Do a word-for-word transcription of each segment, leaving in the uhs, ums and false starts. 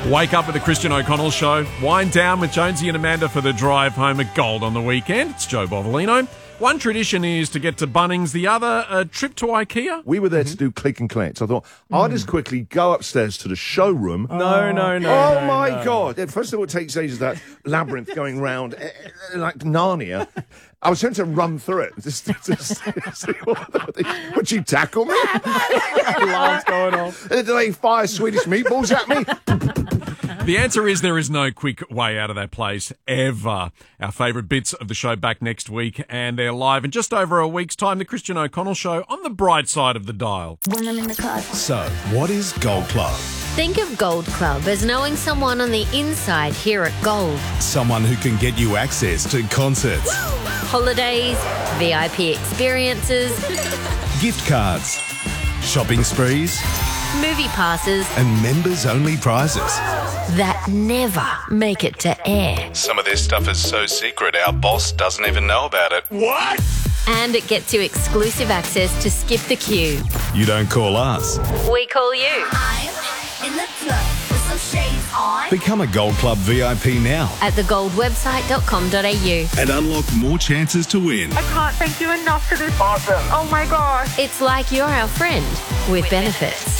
Wake up with the Christian O'Connell Show. Wind down with Jonesy and Amanda for the drive home at Gold on the weekend. It's Joe Bovolino. One tradition is to get to Bunnings, the other a trip to IKEA. We were there mm-hmm. to do click and collect. So I thought, mm. I'll just quickly go upstairs to the showroom. No, no, no. Oh, no, my no. God. First of all, it takes ages, that labyrinth going round like Narnia. I was trying to run through it. Just, just, just, would you tackle me? Alarms going off. Did they fire Swedish meatballs at me? The answer is there is no quick way out of that place, ever. Our favourite bits of the show back next week, and they're live in just over a week's time. The Christian O'Connell Show on the bright side of the dial. When I'm in the car. So, what is Gold Club? Think of Gold Club as knowing someone on the inside here at Gold. Someone who can get you access to concerts, holidays, V I P experiences, gift cards, shopping sprees, movie passes, and members-only prizes that never make it to air. Some of this stuff is so secret our boss doesn't even know about it. What? And it gets you exclusive access to skip the queue. You don't call us. We call you. I'm in the club with some shades on. Become a Gold Club V I P now at the gold website dot com dot a u and unlock more chances to win. I can't thank you enough for this. Awesome. Oh my gosh. It's like you're our friend with benefits.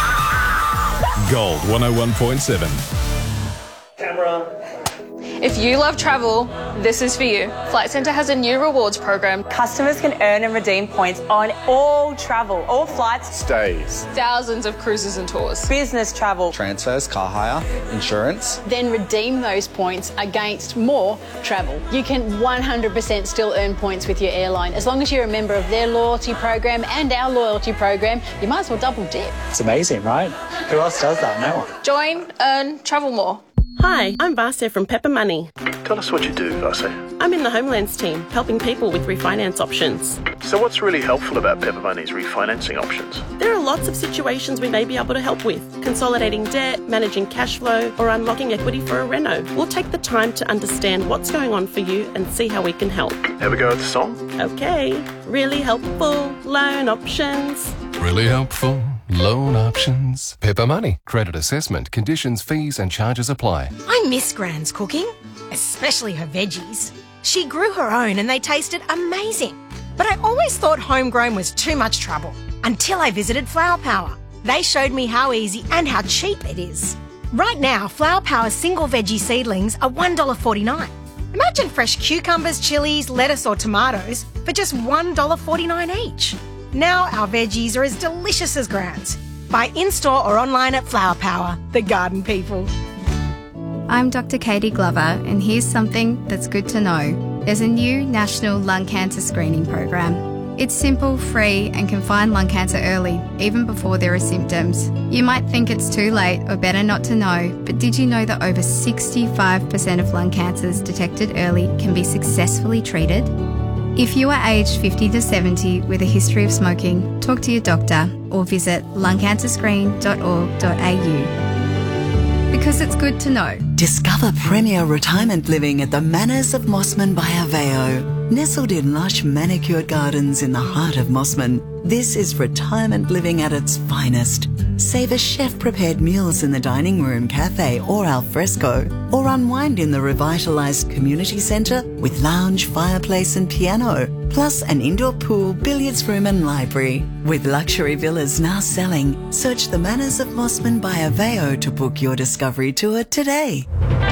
Gold one oh one point seven. Camera. If you love travel, this is for you. Flight Centre has a new rewards program. Customers can earn and redeem points on all travel, all flights, stays, thousands of cruises and tours, business travel, transfers, car hire, insurance. Then redeem those points against more travel. You can one hundred percent still earn points with your airline. As long as you're a member of their loyalty program and our loyalty program, you might as well double dip. It's amazing, right? Who else does that? No one. Join, earn, travel more. Hi, I'm Varsa from Pepper Money. Tell us what you do, Varsa. I'm in the Homelands team, helping people with refinance options. So what's really helpful about Pepper Money's refinancing options? There are lots of situations we may be able to help with. Consolidating debt, managing cash flow, or unlocking equity for a reno. We'll take the time to understand what's going on for you and see how we can help. Have a go at the song? Okay. Really helpful loan options. Really helpful loan options. Pepper Money. Credit assessment. Conditions, fees and charges apply. I miss Gran's cooking, especially her veggies. She grew her own and they tasted amazing. But I always thought homegrown was too much trouble until I visited Flower Power. They showed me how easy and how cheap it is. Right now, Flower Power single veggie seedlings are one dollar forty-nine. Imagine fresh cucumbers, chilies, lettuce or tomatoes for just one dollar forty-nine each. Now our veggies are as delicious as Gran's. Buy in-store or online at Flower Power, the garden people. I'm Doctor Katie Glover, and here's something that's good to know. There's a new national lung cancer screening program. It's simple, free, and can find lung cancer early, even before there are symptoms. You might think it's too late or better not to know, but did you know that over sixty-five percent of lung cancers detected early can be successfully treated? If you are aged fifty to seventy with a history of smoking, talk to your doctor or visit lung cancer screen dot org dot a u. Because it's good to know. Discover premier retirement living at the Manors of Mossman by Aveo. Nestled in lush manicured gardens in the heart of Mossman, this is retirement living at its finest. Savour chef-prepared meals in the dining room, cafe or al fresco, or unwind in the revitalised community centre with lounge, fireplace and piano, plus an indoor pool, billiards room and library. With luxury villas now selling, search the Manors of Mossman by Aveo to book your discovery tour today.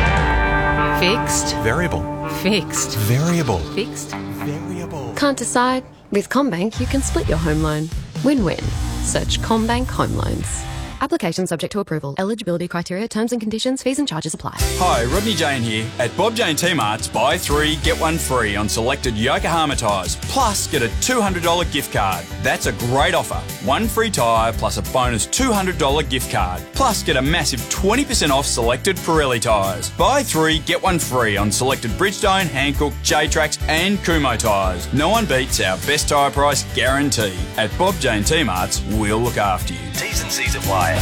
Fixed. Variable. Fixed. Variable. Fixed. Variable. Can't decide? With CommBank, you can split your home loan. Win-win. Search CommBank Home Loans. Application subject to approval. Eligibility criteria, terms and conditions, fees and charges apply. Hi, Rodney Jane here. At Bob Jane T-Marts, buy three, get one free on selected Yokohama tyres. Plus, get a two hundred dollars gift card. That's a great offer. One free tyre plus a bonus two hundred dollars gift card. Plus, get a massive twenty percent off selected Pirelli tyres. Buy three, get one free on selected Bridgestone, Hankook, J-Trax and Kumho tyres. No one beats our best tyre price guarantee. At Bob Jane T-Marts, we'll look after you. T's and C's apply.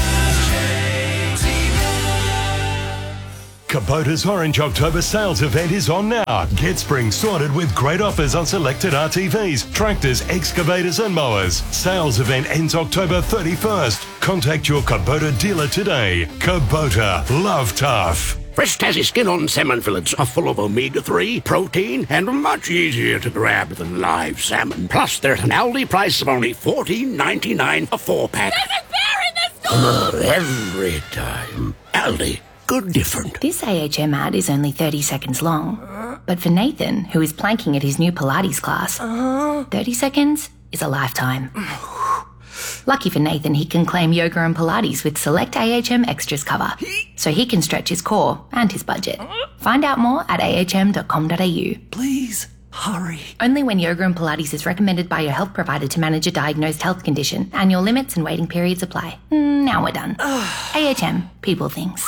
Kubota's Orange October sales event is on now. Get spring sorted with great offers on selected R T Vs, tractors, excavators and mowers. Sales event ends October thirty-first. Contact your Kubota dealer today. Kubota, love tough. Fresh Tassie skin-on salmon fillets are full of omega three, protein, and much easier to grab than live salmon. Plus, they're at an Aldi price of only fourteen ninety-nine a four-pack. There's a bear in the store! Every time. Aldi, good different. This A H M ad is only thirty seconds long. But for Nathan, who is planking at his new Pilates class, thirty seconds is a lifetime. Lucky for Nathan, he can claim yoga and Pilates with select A H M extras cover, so he can stretch his core and his budget. Find out more at a h m dot com dot a u. Please, hurry. Only when yoga and Pilates is recommended by your health provider to manage a diagnosed health condition. Annual limits and waiting periods apply. Now we're done. A H M, people things.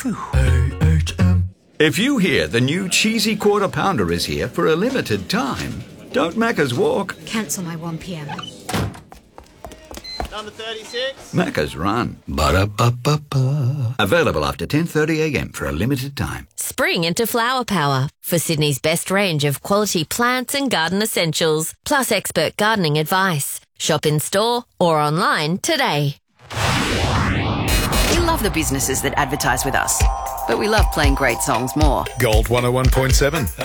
If you hear the new cheesy quarter pounder is here for a limited time, don't Macca's walk. Cancel my one p.m. Number thirty-six. Macca's run. Ba-da-ba-ba-ba. Available after ten thirty a m for a limited time. Spring into Flower Power for Sydney's best range of quality plants and garden essentials, plus expert gardening advice. Shop in store or online today. We love the businesses that advertise with us, but we love playing great songs more. Gold one oh one point seven.